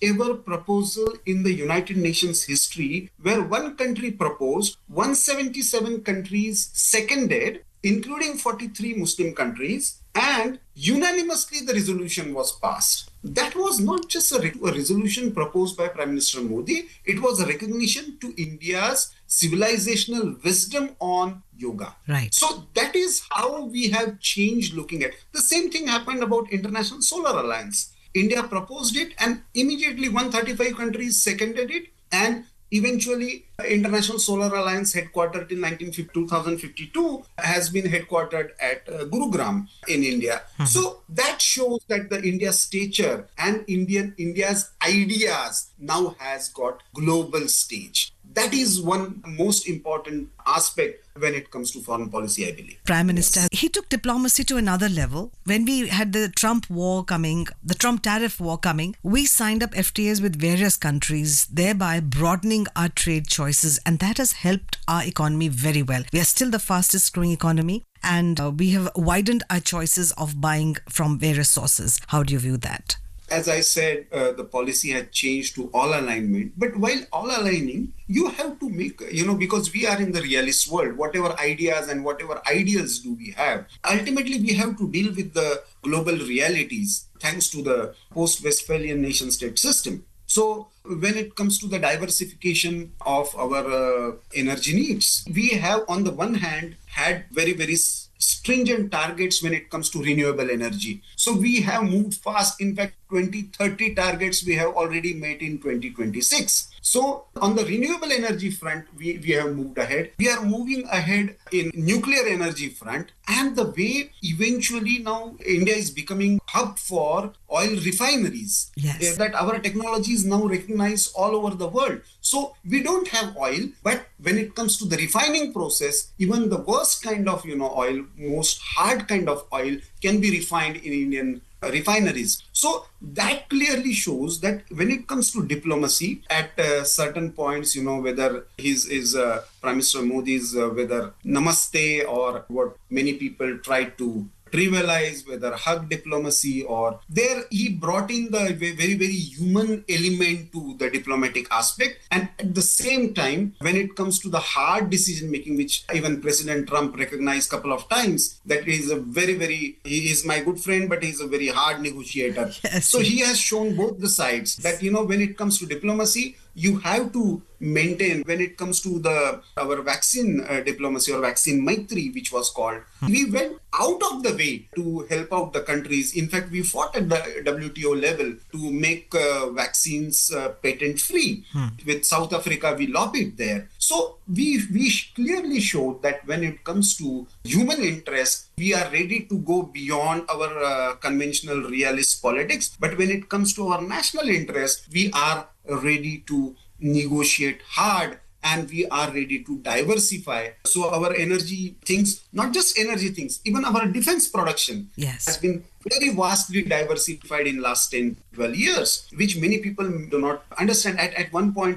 ever proposal in the United Nations history where one country proposed, 177 countries seconded, including 43 Muslim countries, and unanimously the resolution was passed. That was not just a resolution proposed by Prime Minister Modi, it was a recognition to India's civilizational wisdom on yoga. Right. So that is how we have changed looking at. The same thing happened about International Solar Alliance. India proposed it and immediately 135 countries seconded it, and eventually International Solar Alliance, headquartered in 2052, has been headquartered at Gurugram in India. So that shows that the India stature and India's ideas now has got global stage. That is one most important aspect when it comes to foreign policy, I believe. Prime Minister, he took diplomacy to another level. When we had the Trump war coming, the Trump tariff war coming, we signed up FTAs with various countries, thereby broadening our trade choices, and that has helped our economy very well. We are still the fastest growing economy, and we have widened our choices of buying from various sources. How do you view that? As I said, the policy had changed to all alignment. But while all aligning, you have to make, because we are in the realist world, whatever ideas and whatever ideals do we have, ultimately we have to deal with the global realities thanks to the post-Westphalian nation-state system. So when it comes to the diversification of our energy needs, we have on the one hand had very, very stringent targets when it comes to renewable energy. So we have moved fast. In fact, 2030 targets we have already met in 2026. So on the renewable energy front, we have moved ahead. We are moving ahead in nuclear energy front, and the way eventually now India is becoming hub for oil refineries. Yes. That our technology is now recognized all over the world. So we don't have oil, but when it comes to the refining process, even the worst kind of oil, most hard kind of oil can be refined in Indian refineries. So that clearly shows that when it comes to diplomacy, at certain points, whether his Prime Minister Modi's whether namaste or what many people try to trivialize, whether hug diplomacy, or there he brought in the very, very human element to the diplomatic aspect. And at the same time, when it comes to the hard decision making, which even President Trump recognized a couple of times, that he is my good friend, but he's a very hard negotiator. Yes. So he has shown both the sides that, when it comes to diplomacy, you have to maintain. When it comes to our vaccine diplomacy or vaccine Maitri, which was called, we went out of the way to help out the countries. In fact, we fought at the WTO level to make vaccines patent free. With South Africa, we lobbied there. So we clearly showed that when it comes to human interest, we are ready to go beyond our conventional realist politics. But when it comes to our national interest, we are ready to negotiate hard, and we are ready to diversify. So our energy things, not just energy things, even our defense production has been very vastly diversified in last 10-12 years, which many people do not understand. At one point,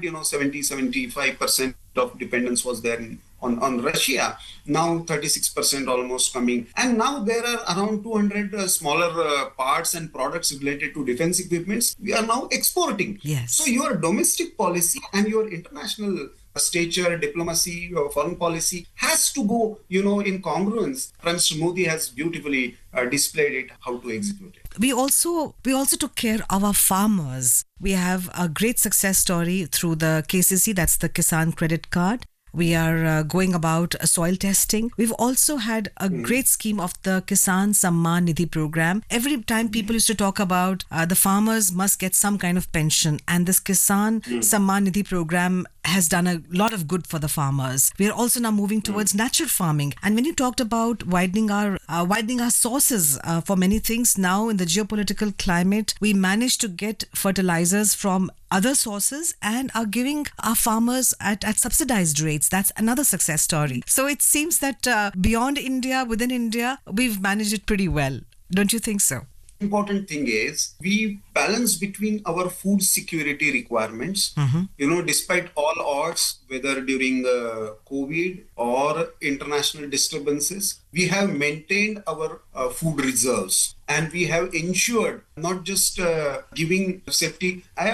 70-75% of dependence was there on Russia. Now 36% almost coming. And now there are around 200 smaller parts and products related to defense equipments we are now exporting. Yes. So your domestic policy and your international stature, diplomacy, or foreign policy has to go, in congruence. Prime Minister Modi has beautifully displayed it, how to execute it. We also took care of our farmers. We have a great success story through the KCC, that's the Kisan Credit Card. We are going about soil testing. We've also had a great scheme of the Kisan Samman Nidhi program. Every time people used to talk about the farmers must get some kind of pension, and this Kisan Samman Nidhi program has done a lot of good for the farmers. We are also now moving towards natural farming. And when you talked about widening our sources for many things, now in the geopolitical climate, we managed to get fertilizers from other sources and are giving our farmers at subsidized rates. That's another success story. So it seems that beyond India, within India, we've managed it pretty well. Don't you think so? Important thing is we balance between our food security requirements. Despite all odds, whether during COVID or international disturbances, we have maintained our food reserves, and we have ensured not just giving safety. I